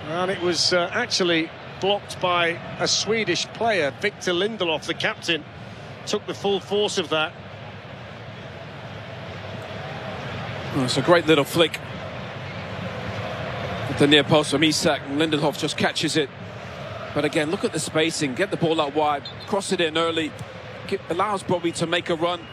And it was actually blocked by a Swedish player. Victor Lindelof, the captain, took the full force of that. Oh, it's a great little flick at the near post from Isak, and Lindelof just catches it. But again, look at the spacing. Get the ball out wide, cross it in early, allows Bobby to make a run.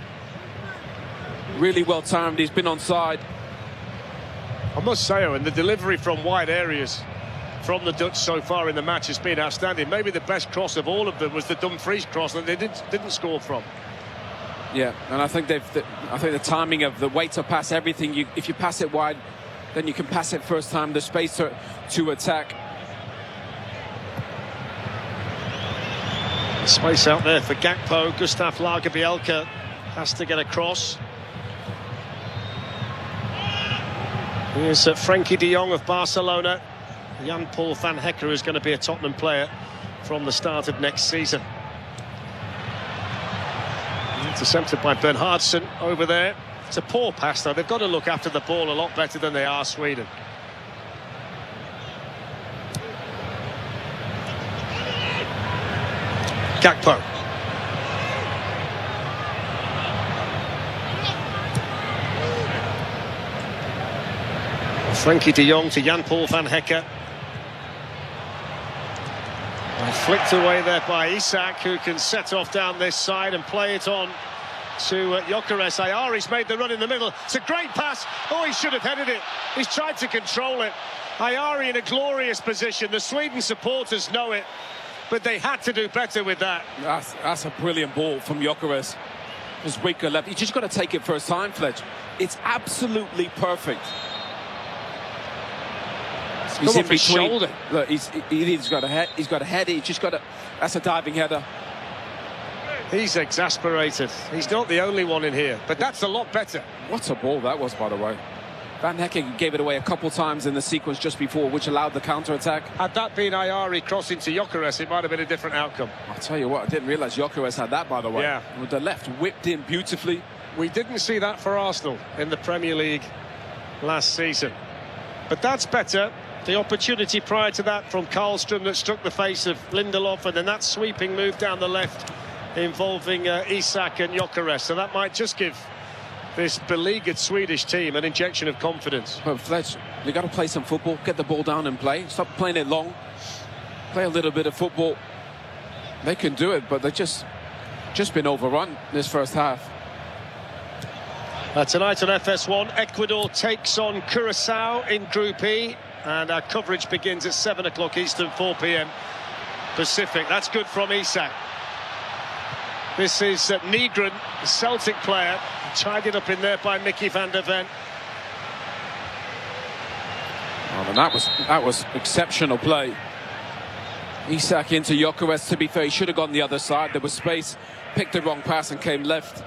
Really well timed. He's been onside. I must say, Owen, the delivery from wide areas from the Dutch so far in the match has been outstanding. Maybe the best cross of all of them was the Dumfries cross that they didn't score from. Yeah, and I think the timing of the way to pass everything. If you pass it wide, then you can pass it first time. The space to attack. Space out there for Gakpo. Gustav Lagerbielke has to get across. Here's Frankie de Jong of Barcelona. Jan-Paul van Hecke is going to be a Tottenham player from the start of next season. Intercepted by Bernhardsson over there. It's a poor pass though. They've got to look after the ball a lot better than they are, Sweden. Gakpo. Frankie de Jong to Jan-Paul van Hecke. Flicked away there by Isak, who can set off down this side and play it on to Gyökeres. Ayari's made the run in the middle. It's a great pass. Oh, he should have headed it. He's tried to control it. Ayari in a glorious position. The Sweden supporters know it, but they had to do better with that. That's a brilliant ball from Gyökeres. His weaker left. You just got to take it first time, Fletch. It's absolutely perfect. He's in between. Shoulder. Look, he's got a head. He's got a head. He's just got a. That's a diving header. He's exasperated. He's not the only one in here, but that's a lot better. What a ball that was, by the way. Van Hecke gave it away a couple times in the sequence just before, which allowed the counter-attack. Had that been Ayari crossing to Gyökeres, it might have been a different outcome. I'll tell you what, I didn't realise Gyökeres had that, by the way. Yeah. With the left whipped in beautifully. We didn't see that for Arsenal in the Premier League last season. But that's better. The opportunity prior to that from Karlström that struck the face of Lindelof, and then that sweeping move down the left involving Isak and Gyökeres. So that might just give this beleaguered Swedish team an injection of confidence. But Fletch, you got to play some football, get the ball down and play. Stop playing it long. Play a little bit of football. They can do it, but they've just been overrun this first half. Tonight on FS1, Ecuador takes on Curacao in Group E. And our coverage begins at 7 o'clock Eastern, 4 p.m. Pacific. That's good from Isak. This is Nygren, the Celtic player. Tied it up in there by Mickey van der Ven. Oh, and that was exceptional play. Isak into Gyökeres. To be fair, he should have gone the other side. There was space. Picked the wrong pass and came left.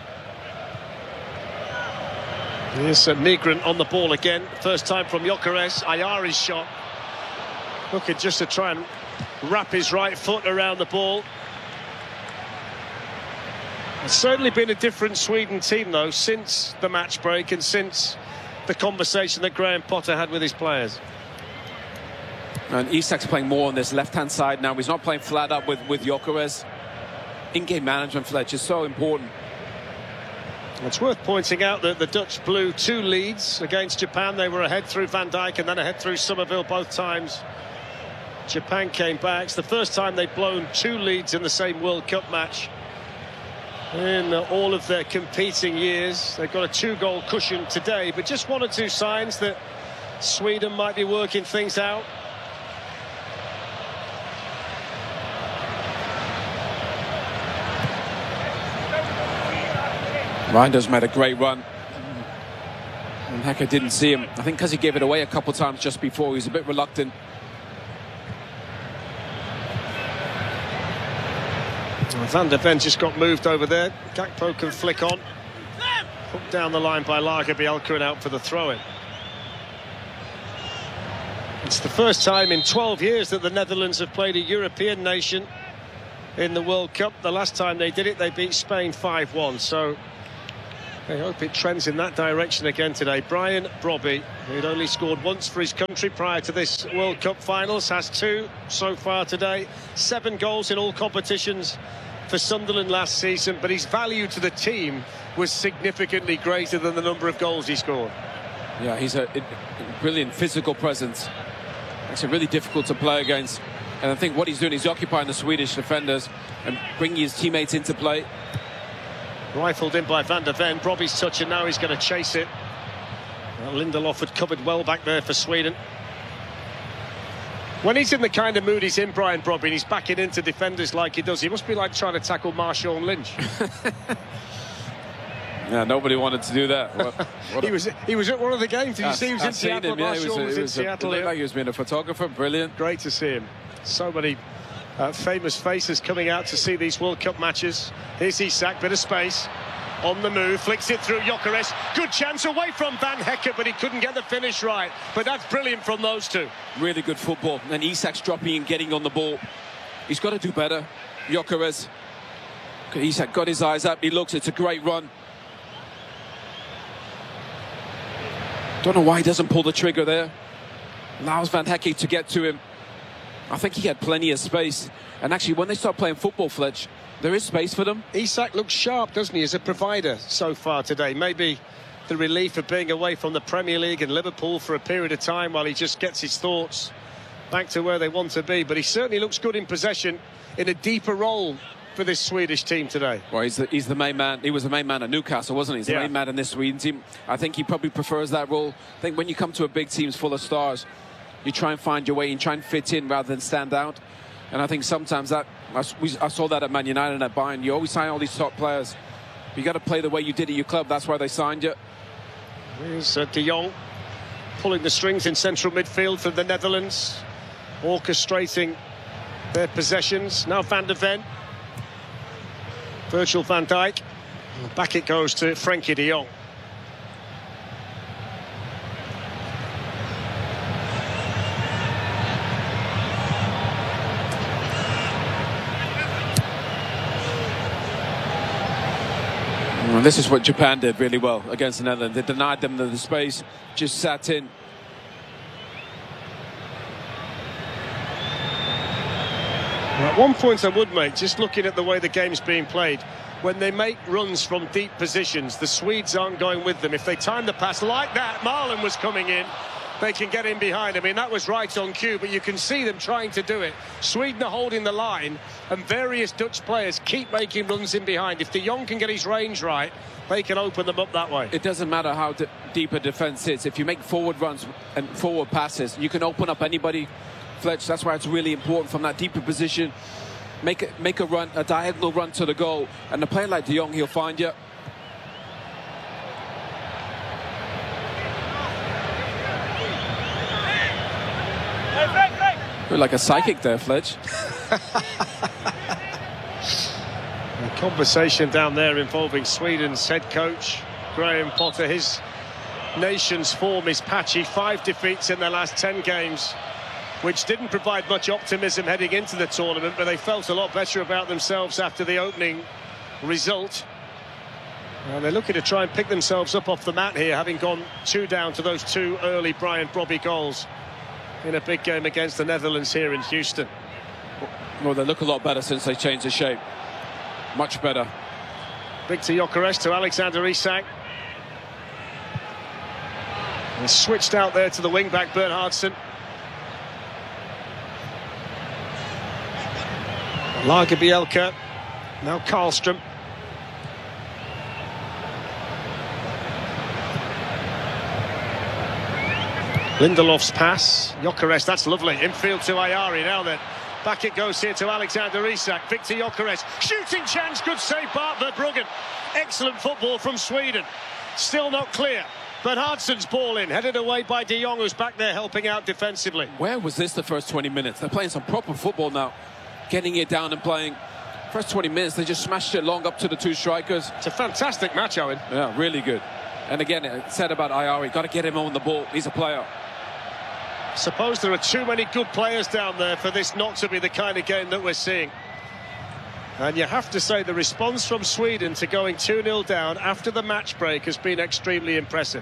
Here's Nygren on the ball again. First time from Gyökeres. Ayari's shot. Looking just to try and wrap his right foot around the ball. It's certainly been a different Sweden team, though, since the match break and since the conversation that Graham Potter had with his players. And Isak's playing more on this left-hand side now. He's not playing flat up with Gyökeres. In-game management, Fletch, is so important. It's worth pointing out that the Dutch blew 2 leads against Japan. They were ahead through Van Dijk and then ahead through Somerville both times. Japan came back. It's the first time they've blown 2 leads in the same World Cup match in all of their competing years. They've got a 2-goal cushion today, but just 1 or 2 signs that Sweden might be working things out. Reinders made a great run. And Hecke didn't see him. I think because he gave it away a couple of times just before, he was a bit reluctant. Van der Ven just got moved over there. Gakpo can flick on. Hooked down the line by Lagerbielke and out for the throw-in. It's the first time in 12 years that the Netherlands have played a European nation in the World Cup. The last time they did it, they beat Spain 5-1. So I hope it trends in that direction again today. Brian Brobby, who'd only scored once for his country prior to this World Cup finals, has 2 so far today. 7 goals in all competitions for Sunderland last season, but his value to the team was significantly greater than the number of goals he scored. Yeah, he's a brilliant physical presence. It's really difficult to play against. And I think what he's doing is occupying the Swedish defenders and bringing his teammates into play. Rifled in by Van der Ven. Brobby's touch, and now he's going to chase it. Well, Lindelof had covered well back there for Sweden. When he's in the kind of mood he's in, Brian Brobby, and he's backing into defenders like he does, he must be like trying to tackle Marshawn Lynch. Yeah, nobody wanted to do that. He was at one of the games. Did you see he was in Seattle? He was in Seattle. Like he was being a photographer. Brilliant. Great to see him. So many famous faces coming out to see these World Cup matches. Here's Isak, bit of space. On the move, flicks it through Gyökeres. Good chance away from Van Hecke, but he couldn't get the finish right. But that's brilliant from those two. Really good football. And Isak's dropping and getting on the ball. He's got to do better. Gyökeres. Isak got his eyes up. He looks. It's a great run. Don't know why he doesn't pull the trigger there. Allows Van Hecke to get to him. I think he had plenty of space. And actually, when they start playing football, Fletch, there is space for them. Isak looks sharp, doesn't he, as a provider so far today. Maybe the relief of being away from the Premier League and Liverpool for a period of time while he just gets his thoughts back to where they want to be. But he certainly looks good in possession in a deeper role for this Swedish team today. Well, he's the main man. He was the main man at Newcastle, wasn't he? He's the main man in this Sweden team. I think he probably prefers that role. I think when you come to a big team full of stars, you try and find your way and try and fit in rather than stand out. And I think sometimes that I saw that at Man United and at Bayern. You always sign all these top players. You got to play the way you did at your club. That's why they signed you. Here's De Jong pulling the strings in central midfield for the Netherlands, orchestrating their possessions. Now Van der Ven, Virgil van Dijk. Back it goes to Frenkie de Jong. And this is what Japan did really well against the Netherlands. They denied them the space, just sat in. At one point I would make, just looking at the way the game's being played, when they make runs from deep positions, the Swedes aren't going with them. If they time the pass like that, Marlon was coming in, they can get in behind. I mean, that was right on cue, but you can see them trying to do it. Sweden are holding the line, and various Dutch players keep making runs in behind. If De Jong can get his range right, they can open them up that way. It doesn't matter how deep a defence is. If you make forward runs and forward passes, you can open up anybody, Fletch. That's why it's really important from that deeper position. Make a run, a diagonal run to the goal, and a player like De Jong, he'll find you. You're like a psychic there, Fletch. A conversation down there involving Sweden's head coach, Graham Potter. His nation's form is patchy. 5 defeats in their last 10 games, which didn't provide much optimism heading into the tournament, but they felt a lot better about themselves after the opening result. And they're looking to try and pick themselves up off the mat here, having gone 2 down to those 2 early Brian Brobby goals in a big game against the Netherlands here in Houston. Well, they look a lot better since they changed the shape. Much better. Victor Gyökeres to Alexander Isak. And switched out there to the wing-back Bernhardsson. Lagerbielke. Now Karlström. Lindelof's pass. Gyökeres, that's lovely. Infield to Ayari. Now then, back it goes here to Alexander Isak. Victor Gyökeres. Shooting chance. Good save, Bart Verbruggen. Excellent football from Sweden. Still not clear. Bernhardsson's ball in. Headed away by De Jong, who's back there helping out defensively. Where was this the first 20 minutes? They're playing some proper football now. Getting it down and playing. First 20 minutes, they just smashed it long up to the 2 strikers. It's a fantastic match, Owen. Yeah, really good. And again, it said about Ayari, got to get him on the ball. He's a player. Suppose there are too many good players down there for this not to be the kind of game that we're seeing. And you have to say the response from Sweden to going 2-0 down after the match break has been extremely impressive.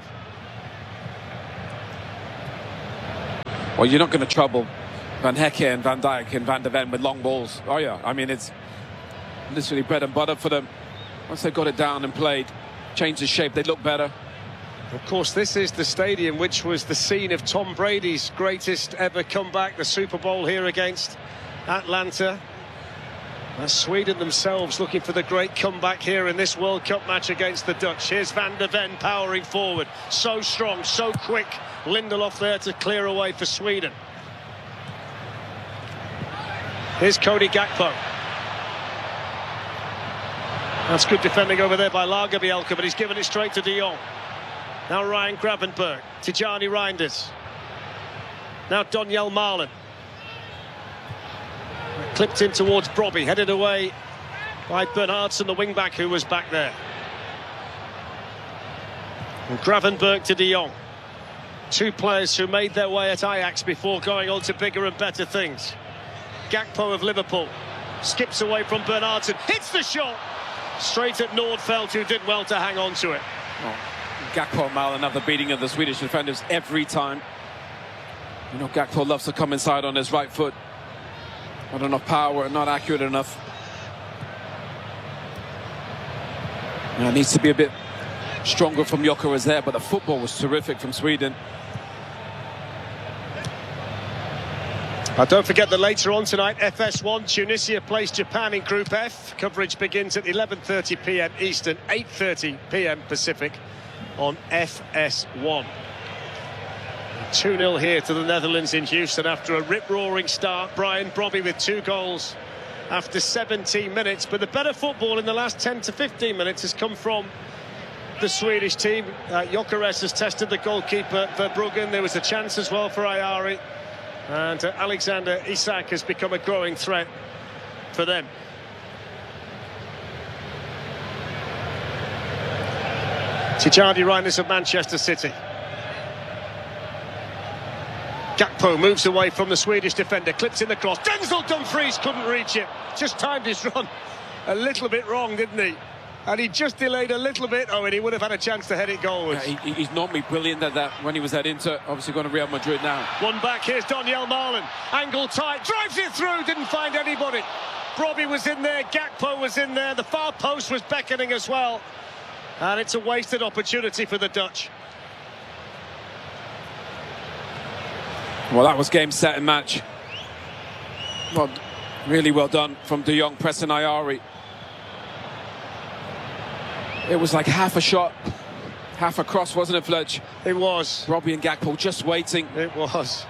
Well, you're not going to trouble Van Hecke and Van Dijk and Van de Ven with long balls. Oh yeah, I mean, it's literally bread and butter for them. Once they got it down and played, changed the shape, they look better. Of course, this is the stadium which was the scene of Tom Brady's greatest ever comeback, the Super Bowl here against Atlanta. As Sweden themselves looking for the great comeback here in this World Cup match against the Dutch. Here's Van de Ven powering forward. So strong, so quick. Lindelof there to clear away for Sweden. Here's Cody Gakpo. That's good defending over there by Lagerbielke, but he's given it straight to De Jong. Now Ryan Gravenberg, Tijani Reinders. Now Donyell Malen. Clipped in towards Brobbey, headed away by Bernhardsson, the wing-back who was back there. And Gravenberg to De Jong. Two players who made their way at Ajax before going on to bigger and better things. Gakpo of Liverpool skips away from Bernhardsson, hits the shot straight at Nordfeldt, who did well to hang on to it. Oh, Gakpo and Malen have the beating of the Swedish defenders every time. You know, Gakpo loves to come inside on his right foot. Not enough power, not accurate enough. Now, it needs to be a bit stronger from Gyökeres there, but the football was terrific from Sweden. Don't forget that later on tonight, FS1, Tunisia plays Japan in Group F. Coverage begins at 11:30 p.m. Eastern, 8:30 p.m. Pacific on FS1. 2-0 here to the Netherlands in Houston after a rip-roaring start. Brian Brobbey with 2 goals after 17 minutes. But the better football in the last 10 to 15 minutes has come from the Swedish team. Gyökeres has tested the goalkeeper Verbruggen. There was a chance as well for Ayari. And Alexander Isak has become a growing threat for them. Tijani Reinders of Manchester City. Gakpo moves away from the Swedish defender, clips in the cross. Denzel Dumfries couldn't reach it. Just timed his run a little bit wrong, didn't he? And he just delayed a little bit. Oh, and he would have had a chance to head it goalwards. Yeah, he's normally brilliant at that when he was at Inter. Obviously going to Real Madrid now. One back, here's Donyell Malen. Angle tight, drives it through, didn't find anybody. Brobbey was in there, Gakpo was in there. The far post was beckoning as well. And it's a wasted opportunity for the Dutch. Well, that was game, set and match. Well, really well done from De Jong pressing Ayari. It was like half a shot, half a cross, wasn't it, Fletch? It was. Brobbey and Gakpo just waiting. It was.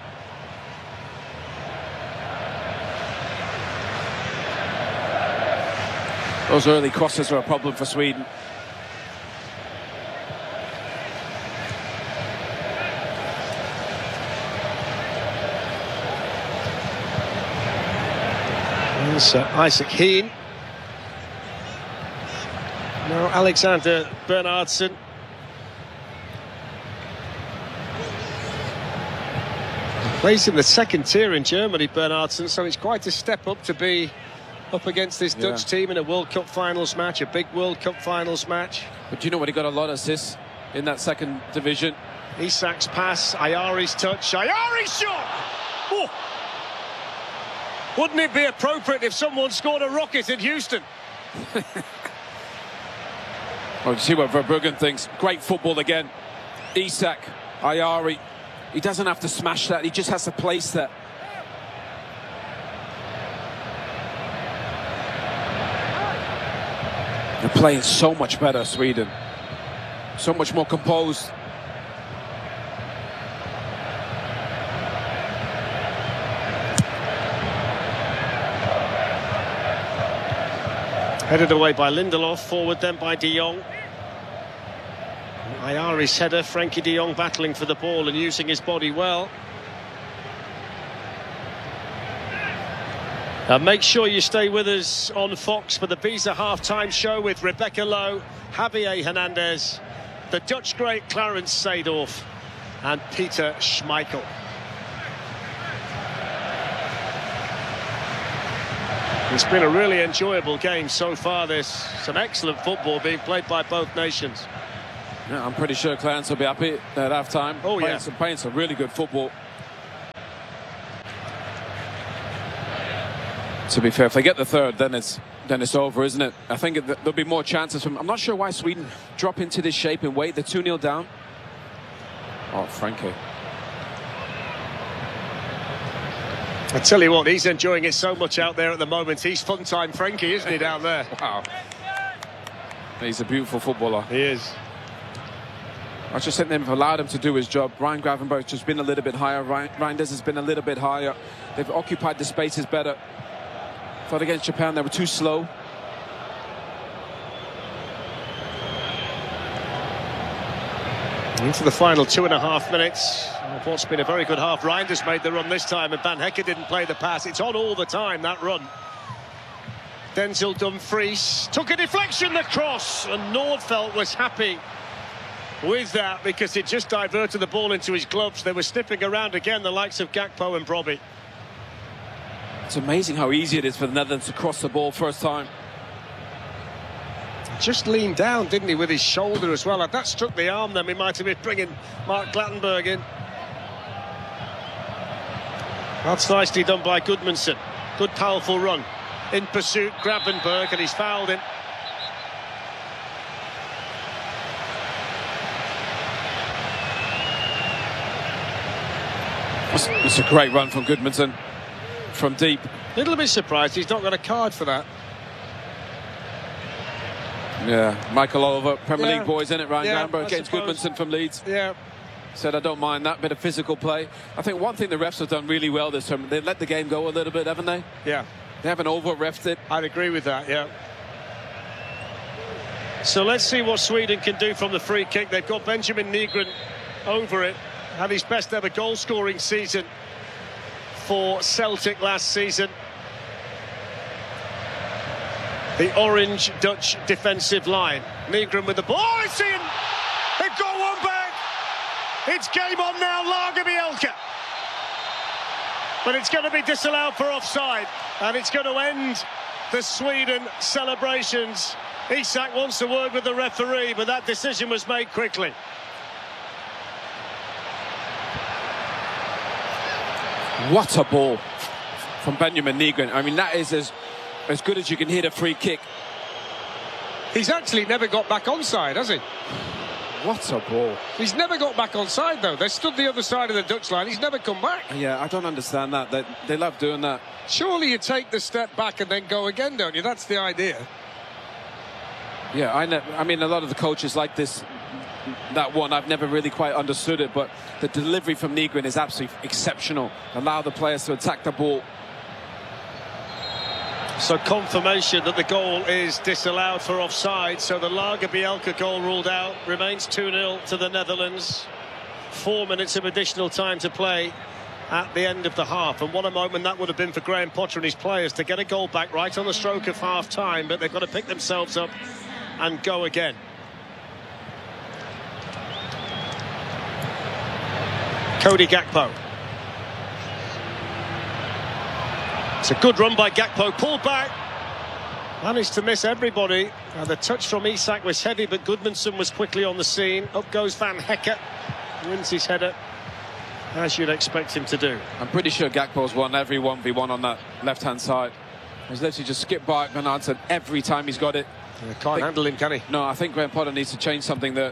Those early crosses are a problem for Sweden. Isaac Heen. Now Alexander Bernhardsson. Plays in the second tier in Germany, Bernhardsson, so it's quite a step up to be up against this Dutch team in a World Cup finals match, a big World Cup finals match. But you know what, he got a lot of assists in that second division. Isak's pass, Ayari's touch, Ayari's shot! Oh. Wouldn't it be appropriate if someone scored a rocket in Houston? Well, you see what Verbruggen thinks. Great football again. Isak, Ayari. He doesn't have to smash that. He just has to place that. They're playing so much better, Sweden. So much more composed. Headed away by Lindelof, forward then by De Jong. Ayari's header, Frenkie de Jong battling for the ball and using his body well. Make sure you stay with us on Fox for the Visa half-time show with Rebecca Lowe, Javier Hernandez, the Dutch great Clarence Seedorf and Peter Schmeichel. It's been a really enjoyable game so far. There's some excellent football being played by both nations. Yeah, I'm pretty sure Clarence will be happy at half-time. Oh, yeah. Playing some really good football. To be fair, if they get the third, then it's over, isn't it? I think there'll be more chances from... I'm not sure why Sweden drop into this shape and wait. They're 2-0 down. Oh, Frankie. I tell you what, he's enjoying it so much out there at the moment. He's fun-time Frankie, isn't he, down there? Wow. He's a beautiful footballer. He is. I just think they've allowed him to do his job. Ryan Gravenberg's just been a little bit higher. Reinders has been a little bit higher. They've occupied the spaces better. Thought against Japan they were too slow. Into the final 2.5 minutes of what's been a very good half. Reinders made the run this time and Van Hecke didn't play the pass. It's on all the time, that run. Denzel Dumfries took a deflection, the cross, and Nordfeldt was happy with that because it just diverted the ball into his gloves. They were sniffing around again, the likes of Gakpo and Brobbey. It's amazing how easy it is for the Netherlands to cross the ball first time. Just leaned down, didn't he, with his shoulder as well. If that struck the arm, then we might have been bringing Mark Glattenberg in. That's nicely done by Gudmundsson. Good, powerful run. In pursuit, Gravenberg, and he's fouled him. It's a great run from Gudmundsson from deep. A little bit surprised he's not got a card for that. Yeah, Michael Oliver, Premier League boys, in it, Ryan Granberg against suppose. Gudmundsson from Leeds. Yeah. Said, I don't mind that bit of physical play. I think one thing the refs have done really well this time, they've let the game go a little bit, haven't they? Yeah. They haven't over-refed it. I'd agree with that, yeah. So let's see what Sweden can do from the free kick. They've got Benjamin Nygren over it. Had his best ever goal-scoring season for Celtic last season. The orange Dutch defensive line. Nygren with the ball. Oh, it's in! They've got one back! It's game on now, Lagerbielke. But it's going to be disallowed for offside. And it's going to end the Sweden celebrations. Isak wants a word with the referee, but that decision was made quickly. What a ball from Benjamin Nygren. I mean, that is as good as you can hit a free kick. He's actually never got back onside, has he? What a ball. He's never got back onside, though. They stood the other side of the Dutch line. He's never come back. Yeah, I don't understand that. They love doing that. Surely you take the step back and then go again, don't you? That's the idea. Yeah, I mean, a lot of the coaches like this. That one, I've never really quite understood it, but the delivery from Nygren is absolutely exceptional. Allow the players to attack the ball. So confirmation that the goal is disallowed for offside. So the Lagerbielke goal ruled out. Remains 2-0 to the Netherlands. 4 minutes of additional time to play at the end of the half. And what a moment that would have been for Graham Potter and his players to get a goal back right on the stroke of half-time. But they've got to pick themselves up and go again. Cody Gakpo. It's a good run by Gakpo, pulled back, managed to miss everybody. The touch from Isak was heavy, but Gudmundsson was quickly on the scene. Up goes Van Hecke, wins his header, as you'd expect him to do. I'm pretty sure Gakpo's won every 1v1 on that left-hand side. He's literally just skipped by Van Aanten every time he's got it. Can't handle him, can he? No, I think Graham Potter needs to change something there.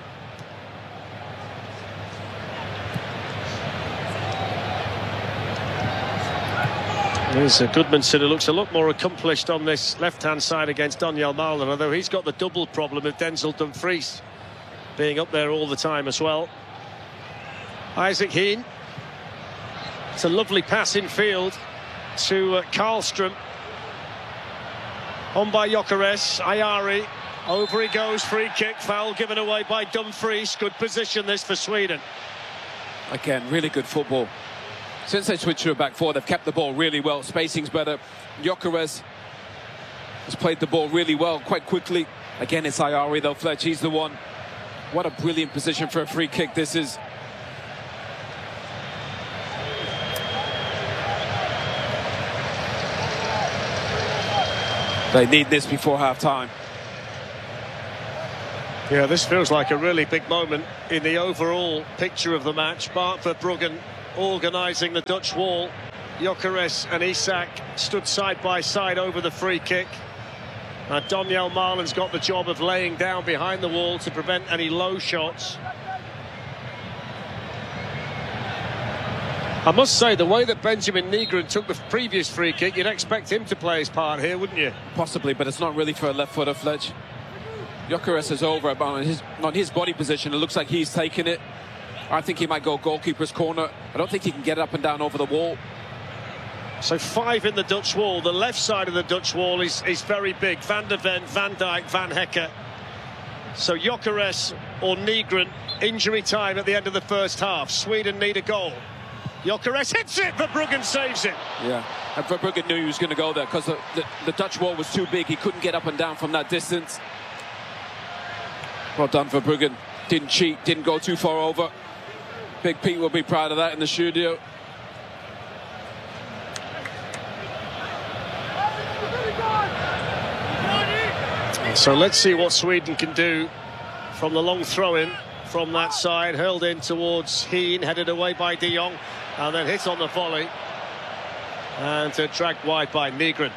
There's a Gudmundsson who looks a lot more accomplished on this left-hand side against Daniel Malden, although he's got the double problem of Denzel Dumfries being up there all the time as well. Isaac Heen. It's a lovely pass in field to Karlström. On by Gyökeres, Ayari. Over he goes, free kick, foul given away by Dumfries. Good position this for Sweden. Again, really good football. Since they switched to a back four, they've kept the ball really well. Spacing's better. Gyökeres has played the ball really well, quite quickly. Again, it's Ayari though, Fletch, he's the one. What a brilliant position for a free kick this is. They need this before half-time. Yeah, this feels like a really big moment in the overall picture of the match. Bart Verbruggen organising the Dutch wall. Gyökeres and Isak stood side by side over the free kick. Donyell Malen's got the job of laying down behind the wall to prevent any low shots. I must say, the way that Benjamin Nygren took the previous free kick, you'd expect him to play his part here, wouldn't you? Possibly, but it's not really for a left footer, Fletch. Gyökeres is over on his body position. It looks like he's taking it. I think he might go goalkeeper's corner. I don't think he can get up and down over the wall. So 5 in the Dutch wall. The left side of the Dutch wall is very big. Van der Ven, Van Dijk, Van Hekke. So Gyökeres or Nygren, injury time at the end of the first half. Sweden need a goal. Gyökeres hits it, Verbruggen saves it. Yeah, and Verbruggen knew he was going to go there because the Dutch wall was too big. He couldn't get up and down from that distance. Well done, Verbruggen. Didn't cheat, didn't go too far over. Big Pete will be proud of that in the studio. So let's see what Sweden can do from the long throw-in from that side. Hurled in towards Heen, headed away by De Jong, and then hit on the volley. And dragged wide by Nygren.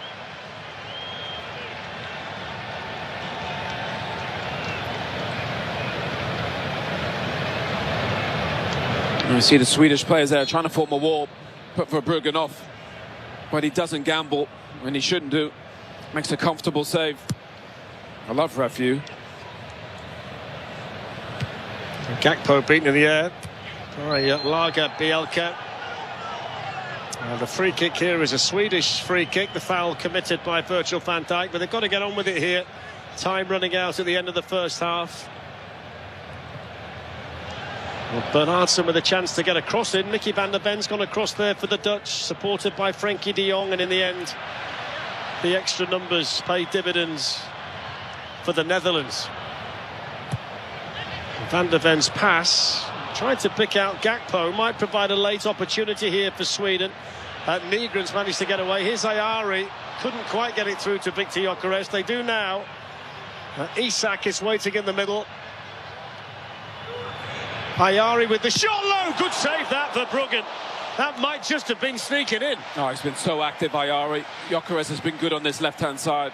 You see the Swedish players there trying to form a wall, put Verbruggen off, but he doesn't gamble, and he shouldn't do. Makes a comfortable save. I love Rafiu. Gakpo beaten in the air by Lager Bielka. The free kick here is a Swedish free kick. The foul committed by Virgil van Dijk, but they've got to get on with it here. Time running out at the end of the first half. Well, Bernhardsson with a chance to get a cross in. Mickey van der Ven's gone across there for the Dutch, supported by Frenkie de Jong, and in the end the extra numbers pay dividends for the Netherlands. Van der Ven's pass, tried to pick out Gakpo, might provide a late opportunity here for Sweden. Nygren's managed to get away. Here's Ayari, couldn't quite get it through to Viktor Gyökeres. They do now. Isak is waiting in the middle. Ayari with the shot low, good save that, Verbruggen. That might just have been sneaking in. Oh, he's been so active, Ayari. Gyökeres has been good on this left-hand side.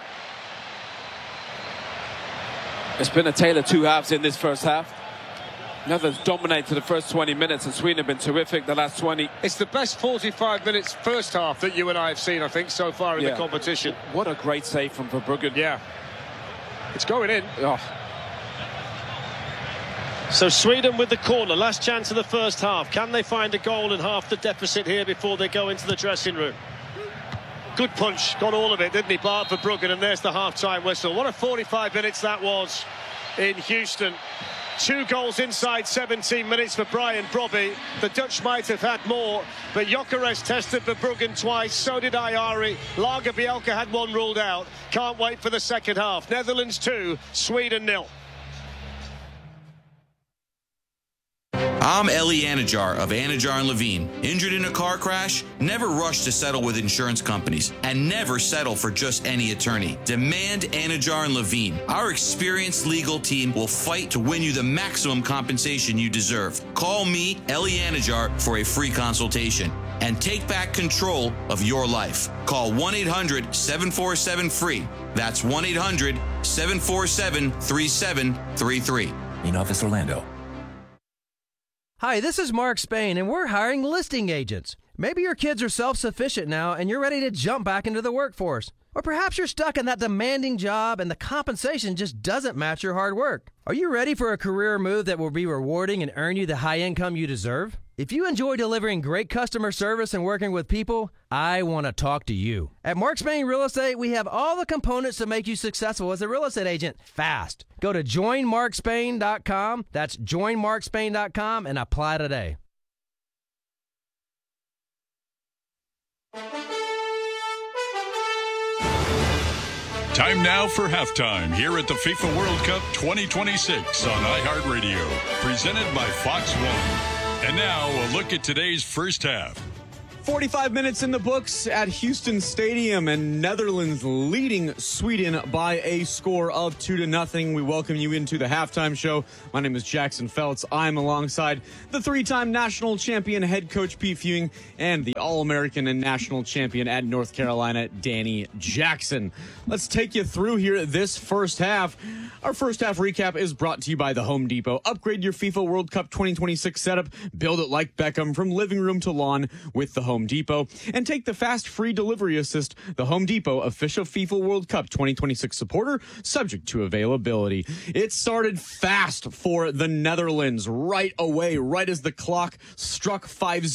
It's been a tale of two halves in this first half. Netherlands dominated the first 20 minutes, and Sweden have been terrific the last 20. It's the best 45 minutes first half that you and I have seen, I think, so far in the competition. What a great save from Verbruggen. Yeah. It's going in. Oh. So Sweden with the corner, last chance of the first half. Can they find a goal and half the deficit here before they go into the dressing room? Good punch, got all of it, didn't he, Bart Verbruggen, and there's the half-time whistle. What a 45 minutes that was in Houston. 2 goals inside 17 minutes for Brian Brobby. The Dutch might have had more, but Gyökeres tested Verbruggen twice, so did Ayari. Lager Bielka had one ruled out. Can't wait for the second half. Netherlands 2, Sweden 0. I'm Eli Anajar of Anajar & Levine. Injured in a car crash? Never rush to settle with insurance companies, and never settle for just any attorney. Demand Anajar & Levine. Our experienced legal team will fight to win you the maximum compensation you deserve. Call me, Eli Anajar, for a free consultation and take back control of your life. Call 1-800-747-FREE. That's 1-800-747-3733. In office, Orlando. Hi, this is Mark Spain, and we're hiring listing agents. Maybe your kids are self-sufficient now and you're ready to jump back into the workforce. Or perhaps you're stuck in that demanding job and the compensation just doesn't match your hard work. Are you ready for a career move that will be rewarding and earn you the high income you deserve? If you enjoy delivering great customer service and working with people, I want to talk to you. At Mark Spain Real Estate, we have all the components to make you successful as a real estate agent fast. Go to joinmarkspain.com. That's joinmarkspain.com and apply today. Time now for halftime here at the FIFA World Cup 2026 on iHeartRadio, presented by Fox One. And now a look at today's first half. 45 minutes in the books at Houston Stadium, and Netherlands leading Sweden by a score of 2-0. We welcome you into the halftime show. My name is Jackson Feltz. I'm alongside the three-time national champion head coach Pete Fewing and the All-American and national champion at North Carolina, Danny Jackson. Let's take you through here this first half. Our first half recap is brought to you by the Home Depot. Upgrade your FIFA World Cup 2026 setup. Build it like Beckham from living room to lawn with the Home Depot, and take the fast free delivery assist. The Home Depot official FIFA World Cup 2026 supporter, subject to availability. It started fast for the Netherlands right away, right as the clock struck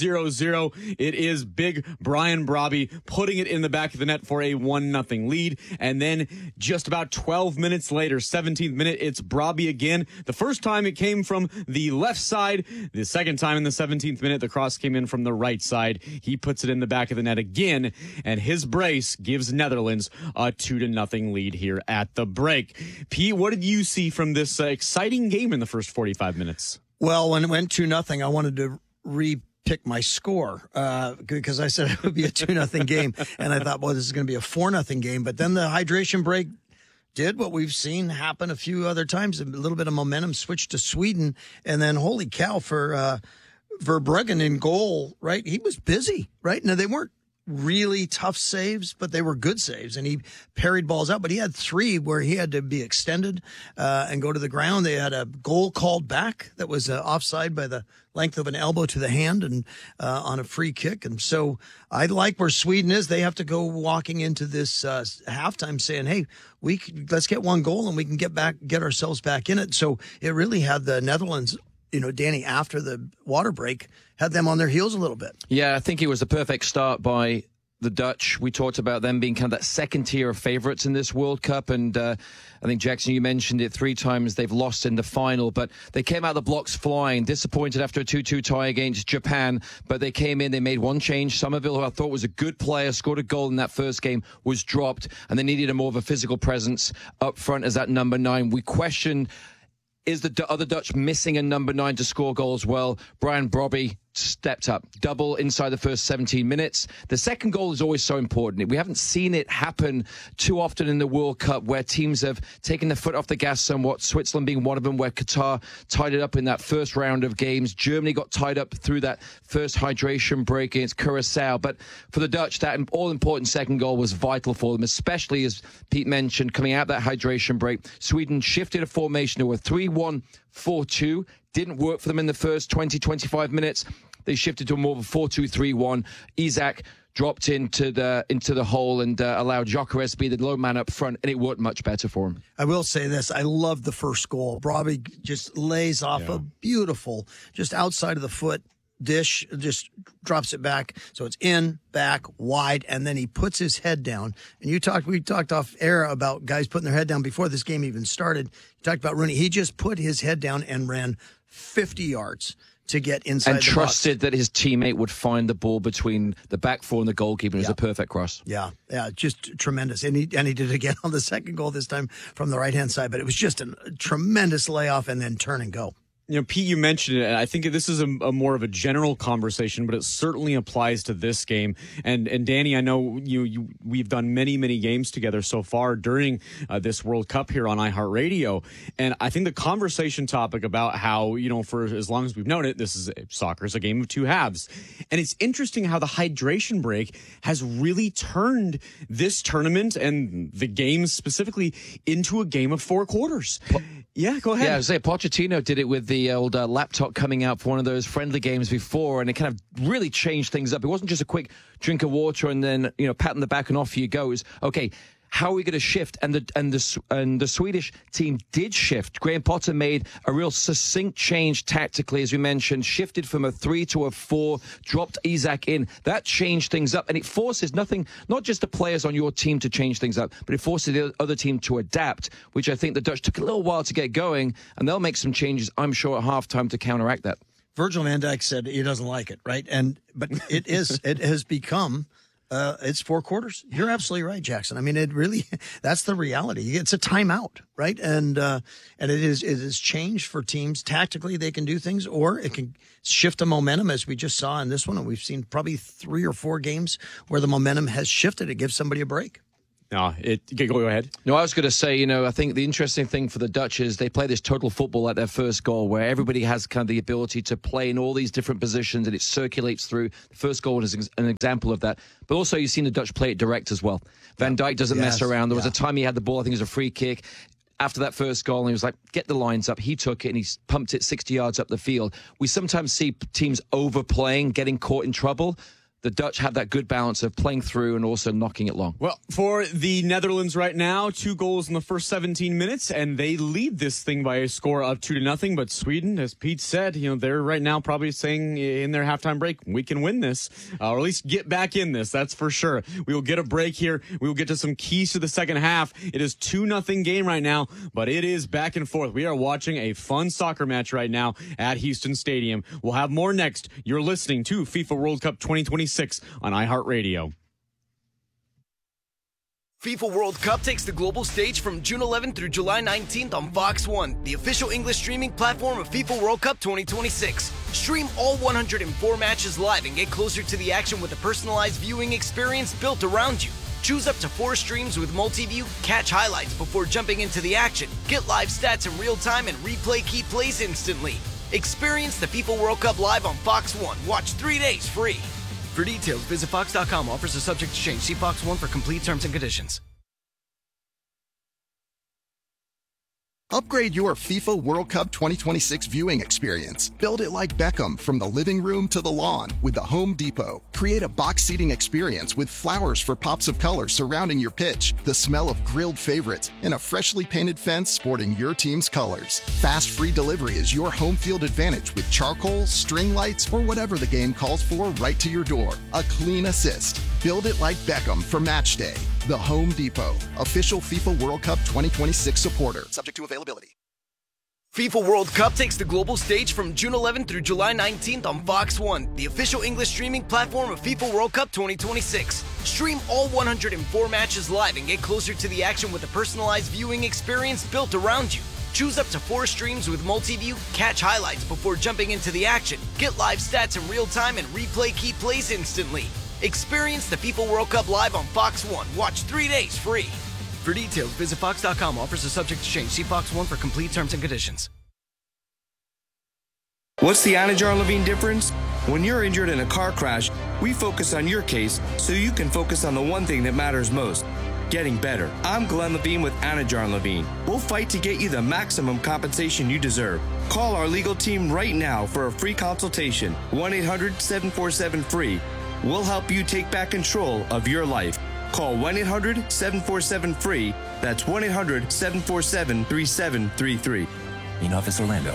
5-0. It is big Brian Brobby putting it in the back of the net for a 1-0 lead, and then just about 12 minutes later, 17th minute, it's Brobby again. The first time it came from the left side. The second time in the 17th minute, the cross came in from the right side. He puts it in the back of the net again, and his brace gives Netherlands a 2-0 lead here at the break. Pete, what did you see from this exciting game in the first 45 minutes? Well, when it went 2-0, I wanted to pick my score because I said it would be a 2-0 game, and I thought, well, this is going to be a 4-0 game. But then the hydration break did what we've seen happen a few other times. A little bit of momentum switched to Sweden, and then holy cow for Verbruggen in goal, right? He was busy, right? Now, they weren't really tough saves, but they were good saves, and he parried balls out. But he had 3 where he had to be extended and go to the ground. They had a goal called back that was offside by the length of an elbow to the hand and on a free kick. And so I like where Sweden is. They have to go walking into this halftime saying, hey, let's get 1 goal and we can get ourselves back in it. So it really had the Netherlands, Danny, after the water break, had them on their heels a little bit. Yeah, I think it was the perfect start by the Dutch. We talked about them being kind of that second tier of favorites in this World Cup. And I think, Jackson, you mentioned it 3 times they've lost in the final. But they came out of the blocks flying, disappointed after a 2-2 tie against Japan. But they came in, they made one change. Somerville, who I thought was a good player, scored a goal in that first game, was dropped. And they needed a more of a physical presence up front as that number 9. We questioned, is the other Dutch missing a number 9 to score goals? Well, Brian Brobby stepped up, double inside the first 17 minutes. The second goal is always so important. We haven't seen it happen too often in the World Cup where teams have taken their foot off the gas somewhat, Switzerland being one of them, where Qatar tied it up in that first round of games. Germany got tied up through that first hydration break against Curacao. But for the Dutch, that all-important second goal was vital for them, especially, as Pete mentioned, coming out that hydration break. Sweden shifted a formation to a 3-1-4-2. Didn't work for them in the first 20-25 minutes. They shifted to more of a 4-2-3-1. Isak dropped into the hole and allowed Gyökeres to be the low man up front, and it worked much better for him. I will say this. I love the first goal. Brobby just lays off a beautiful, just outside of the foot dish, just drops it back. So it's in, back, wide, and then he puts his head down. And we talked off air about guys putting their head down before this game even started. You talked about Rooney. He just put his head down and ran 50 yards to get inside and the trusted box. That his teammate would find the ball between the back 4 and the goalkeeper. It was a perfect cross. Yeah, just tremendous. And he did it again on the second goal, this time from the right-hand side. But it was just a tremendous layoff and then turn and go. Pete, you mentioned it, and I think this is a more of a general conversation, but it certainly applies to this game. And Danny, I know we've done many games together so far during this World Cup here on iHeartRadio, and I think the conversation topic about how, for as long as we've known it, soccer is a game of 2 halves, and it's interesting how the hydration break has really turned this tournament and the games specifically into a game of 4 quarters. Yeah, go ahead. Yeah, I was saying Pochettino did it with the old laptop coming out for one of those friendly games before, and it kind of really changed things up. It wasn't just a quick drink of water and then pat on the back and off you go. It was, okay, how are we going to shift? And the Swedish team did shift. Graham Potter made a real succinct change tactically, as we mentioned, shifted from a 3 to a 4, dropped Isak in. That changed things up, and it forces not just the players on your team to change things up, but it forces the other team to adapt, which I think the Dutch took a little while to get going, and they'll make some changes, I'm sure, at halftime to counteract that. Virgil van Dijk said he doesn't like it, right? But it has become it's 4 quarters. You're absolutely right, Jackson. I mean, it really, that's the reality. It's a timeout, right? And it is changed for teams. Tactically, they can do things, or it can shift the momentum, as we just saw in this one. And we've seen probably 3 or 4 games where the momentum has shifted. It gives somebody a break. No, go ahead. No, I was going to say, I think the interesting thing for the Dutch is they play this total football at their first goal, where everybody has kind of the ability to play in all these different positions, and it circulates through. The first goal is an example of that. But also, you've seen the Dutch play it direct as well. Van Dijk doesn't mess around. There was a time he had the ball, I think it was a free kick. After that first goal, and he was like, get the lines up. He took it, and he pumped it 60 yards up the field. We sometimes see teams overplaying, getting caught in trouble. The Dutch have that good balance of playing through and also knocking it long. Well, for the Netherlands right now, 2 goals in the first 17 minutes, and they lead this thing by a score of 2-0. But Sweden, as Pete said, they're right now probably saying in their halftime break, we can win this, or at least get back in this. That's for sure. We will get a break here. We will get to some keys to the second half. It is 2-0 game right now, but it is back and forth. We are watching a fun soccer match right now at Houston Stadium. We'll have more next. You're listening to FIFA World Cup 2026 on iHeartRadio. FIFA World Cup takes the global stage from June 11th through July 19th on Fox One, the official English streaming platform of FIFA World Cup 2026. Stream all 104 matches live and get closer to the action with a personalized viewing experience built around you. Choose up to 4 streams with multi-view, catch highlights before jumping into the action, get live stats in real time, and replay key plays instantly. Experience the FIFA World Cup live on Fox One. Watch 3 days free. For details, visit Fox.com. Offers are subject to change. See Fox One for complete terms and conditions. Upgrade your FIFA World Cup 2026 viewing experience. Build it like Beckham from the living room to the lawn with the Home Depot. Create a box seating experience with flowers for pops of color surrounding your pitch, the smell of grilled favorites, and a freshly painted fence sporting your team's colors. Fast free delivery is your home field advantage with charcoal, string lights, or whatever the game calls for right to your door. A clean assist. Build it like Beckham for match day. The Home Depot, official FIFA World Cup 2026 supporter. Subject to availability. FIFA World Cup takes the global stage from June 11th through July 19th on Fox One, the official English streaming platform of FIFA World Cup 2026. Stream all 104 matches live and get closer to the action with a personalized viewing experience built around you. Choose up to 4 streams with multi-view, catch highlights before jumping into the action, get live stats in real time, and replay key plays instantly. Experience the FIFA World Cup live on Fox One. Watch 3 days free. For details, visit Fox.com. Offers are subject to change. See Fox One for complete terms and conditions. What's the Anajar Levine difference? When you're injured in a car crash, we focus on your case so you can focus on the one thing that matters most, getting better. I'm Glenn Levine with Anajar Levine. We'll fight to get you the maximum compensation you deserve. Call our legal team right now for a free consultation. 1-800-747-FREE. We'll help you take back control of your life. Call 1-800-747-FREE. That's 1-800-747-3733. In Office Orlando.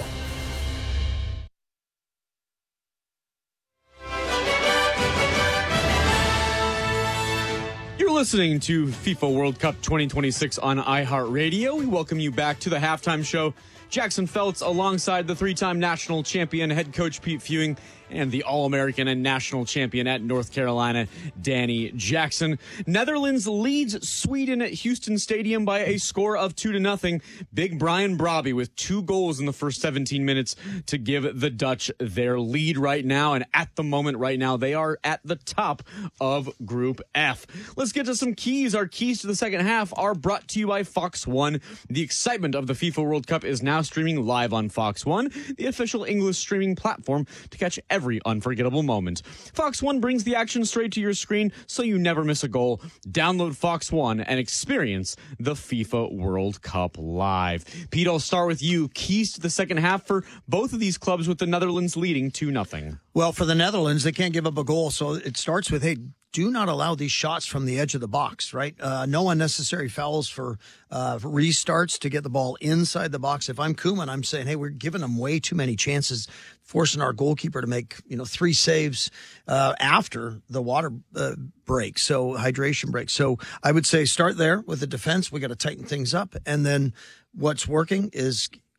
You're listening to FIFA World Cup 2026 on iHeartRadio. We welcome you back to the halftime show. Jackson Feltz alongside the 3-time national champion head coach Pete Fewing and the All-American and national champion at North Carolina, Danny Jackson. Netherlands leads Sweden at Houston Stadium by a score of 2-0. Big Brian Brobby with 2 goals in the first 17 minutes to give the Dutch their lead right now. And at the moment right now, they are at the top of Group F. Let's get to some keys. Our keys to the second half are brought to you by Fox One. The excitement of the FIFA World Cup is now streaming live on Fox One, the official English streaming platform to catch every unforgettable moment. Fox One brings the action straight to your screen so you never miss a goal. Download Fox One and experience the FIFA World Cup live. Pete, I'll start with you. Keys to the second half for both of these clubs with the Netherlands leading 2-0. Well, for the Netherlands, they can't give up a goal, so it starts with, hey, do not allow these shots from the edge of the box, right? No unnecessary fouls for restarts to get the ball inside the box. If I'm Koeman, I'm saying, hey, we're giving them way too many chances, forcing our goalkeeper to make 3 saves after the water break, so hydration break. So I would say start there with the defense. We got to tighten things up, and then what's working is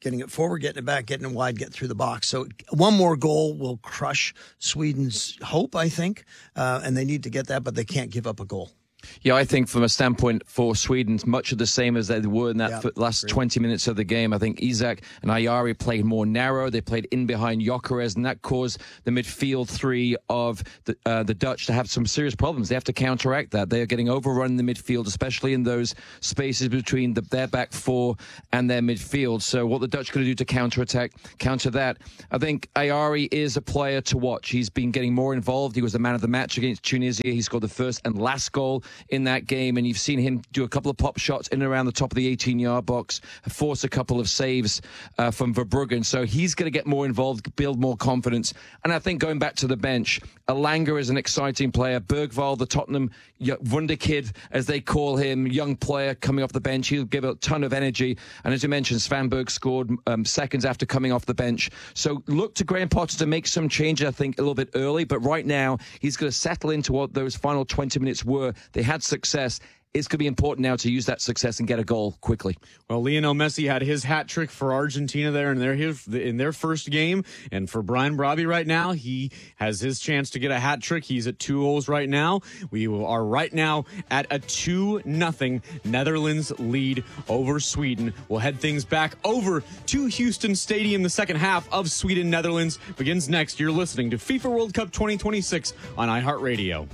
getting it forward, getting it back, getting it wide, getting through the box. So one more goal will crush Sweden's hope, I think, and they need to get that, but they can't give up a goal. Yeah, I think from a standpoint for Sweden, much of the same as they were in that last 20 minutes of the game. I think Isak and Ayari played more narrow. They played in behind Gyökeres, and that caused the midfield three of the Dutch to have some serious problems. They have to counteract that. They are getting overrun in the midfield, especially in those spaces between their back four and their midfield. So what the Dutch going to do to counter that? I think Ayari is a player to watch. He's been getting more involved. He was the man of the match against Tunisia. He scored the first and last goal in that game, and you've seen him do a couple of pop shots in and around the top of the 18-yard box, force a couple of saves from Verbruggen. So he's going to get more involved, build more confidence. And I think going back to the bench, Elanga is an exciting player. Bergvall, the Tottenham wunderkid, as they call him, young player coming off the bench. He'll give a ton of energy. And as you mentioned, Svanberg scored seconds after coming off the bench. So look to Graham Potter to make some changes, I think, a little bit early. But right now, he's going to settle into what those final 20 minutes were. They had success. It's going to be important now to use that success and get a goal quickly. Well, Lionel Messi had his hat trick for Argentina there in their first game. And for Brian Brobby right now, he has his chance to get a hat trick. He's at 2-0 right now. We are right now at a 2-0 Netherlands lead over Sweden. We'll head things back over to Houston Stadium. The second half of Sweden-Netherlands begins next. You're listening to FIFA World Cup 2026 on iHeartRadio.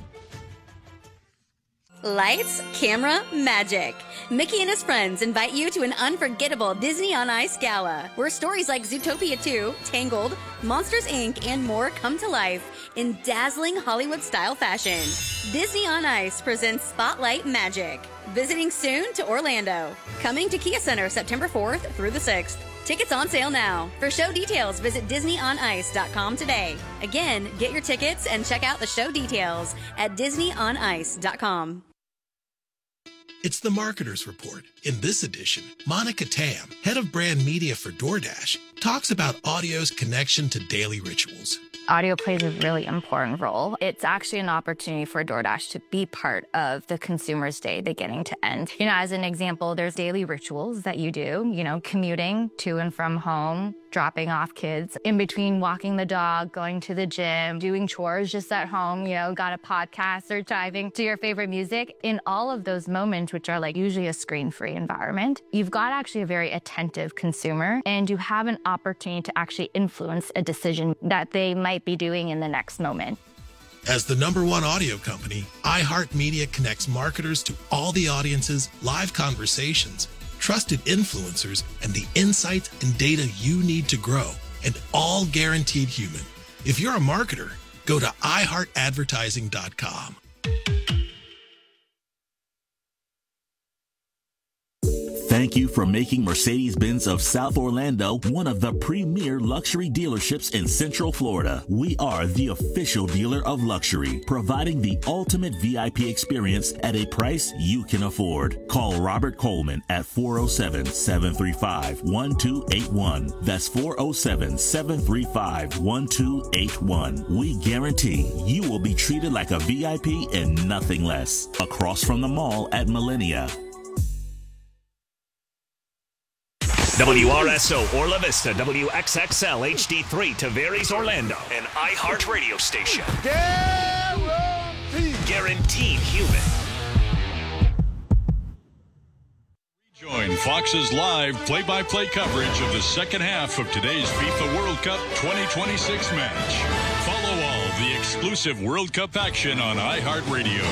Lights, camera, magic. Mickey and his friends invite you to an unforgettable Disney on Ice gala, where stories like Zootopia 2, Tangled, Monsters, Inc., and more come to life in dazzling Hollywood-style fashion. Disney on Ice presents Spotlight Magic. Visiting soon to Orlando. Coming to Kia Center September 4th through the 6th. Tickets on sale now. For show details, visit DisneyOnIce.com today. Again, get your tickets and check out the show details at DisneyOnIce.com. It's the Marketer's Report. In this edition, Monica Tam, head of brand media for DoorDash, talks about audio's connection to daily rituals. Audio plays a really important role. It's actually an opportunity for DoorDash to be part of the consumer's day beginning to end. You know, as an example, there's daily rituals that you do, you know, commuting to and from home, dropping off kids, in between walking the dog, going to the gym, doing chores just at home, you know, got a podcast or diving to your favorite music. In all of those moments, which are like usually a screen-free environment, you've got actually a very attentive consumer, and you have an opportunity to actually influence a decision that they might be doing in the next moment. As the #1 audio company, iHeartMedia connects marketers to all the audiences, live conversations, trusted influencers, and the insights and data you need to grow, and all guaranteed human. If you're a marketer, go to iHeartAdvertising.com. Thank you for making Mercedes-Benz of South Orlando one of the premier luxury dealerships in Central Florida. We are the official dealer of luxury, providing the ultimate VIP experience at a price you can afford. Call Robert Coleman at 407-735-1281. That's 407-735-1281. We guarantee you will be treated like a VIP and nothing less. Across from the mall at Millennia. WRSO Orla Vista, WXXL HD3 Tavares Orlando, an iHeart radio station. Guaranteed human. Join Fox's live play-by-play coverage of the second half of today's FIFA World Cup 2026 match. Follow all the exclusive World Cup action on iHeartRadio.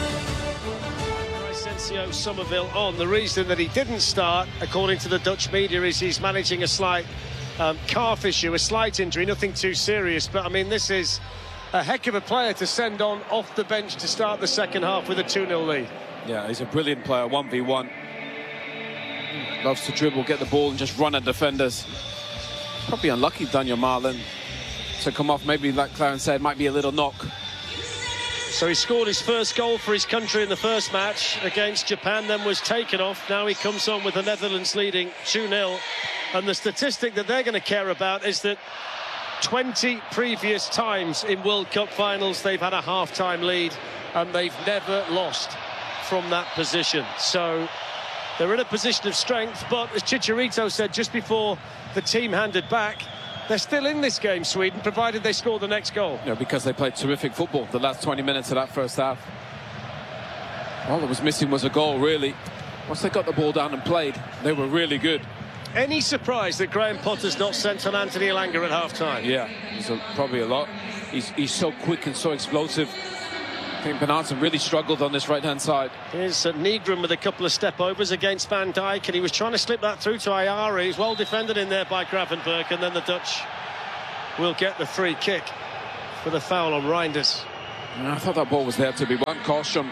Somerville on. The reason that he didn't start, according to the Dutch media, is he's managing a slight calf issue, a slight injury, nothing too serious. But I mean, this is a heck of a player to send on off the bench to start the second half with a 2-0 lead. Yeah, he's a brilliant player, 1v1. Loves to dribble, get the ball and just run at defenders. Probably unlucky, Daniel Marlin, to come off. Maybe, like Clarence said, might be a little knock. So he scored his first goal for his country in the first match against Japan, then was taken off. Now he comes on with the Netherlands leading 2-0. And the statistic that they're going to care about is that 20 previous times in World Cup finals they've had a half-time lead and they've never lost from that position. So They're in a position of strength, but as Chicharito said just before the team handed back, they're still in this game, Sweden, provided they score the next goal. Yeah, because they played terrific football the last 20 minutes of that first half. All that was missing was a goal, really. Once they got the ball down and played, they were really good. Any surprise that Graham Potter's not sent on Anthony Elanga at half-time? Yeah, probably a lot. He's so quick and so explosive. I think Bernardson really struggled on this right-hand side. Here's Nygren with a couple of step-overs against Van Dijk, and he was trying to slip that through to Ayari. He's well defended in there by Gravenberch, and then the Dutch will get the free kick for the foul on Reinders. I thought that ball was there to be one. Caution.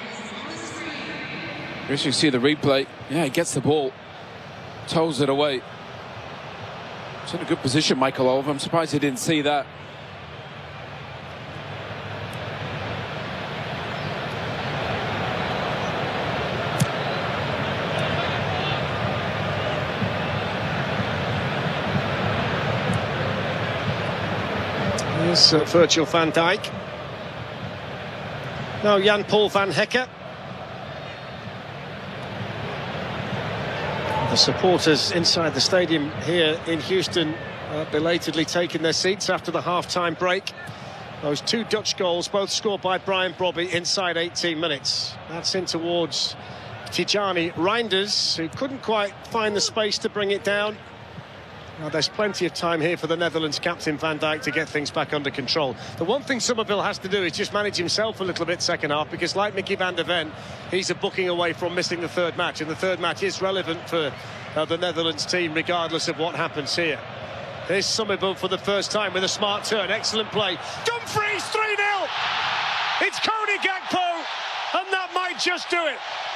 As you see the replay, yeah, he gets the ball, toes it away. It's in a good position, Michael Oliver. I'm surprised he didn't see that. Here's Virgil van Dijk. Now Jan-Paul van Hecke. The supporters inside the stadium here in Houston belatedly taking their seats after the half-time break. Those two Dutch goals, both scored by Brian Brobby inside 18 minutes. That's in towards Tijani Reinders, who couldn't quite find the space to bring it down. Now, there's plenty of time here for the Netherlands captain Van Dijk to get things back under control. The one thing Somerville has to do is just manage himself a little bit second half, because like Mickey van der Ven, he's a booking away from missing the third match, and the third match is relevant for the Netherlands team regardless of what happens here. Here's Somerville for the first time with a smart turn. Excellent play. Dumfries 3-0. It's Cody Gakpo, and that might just do it.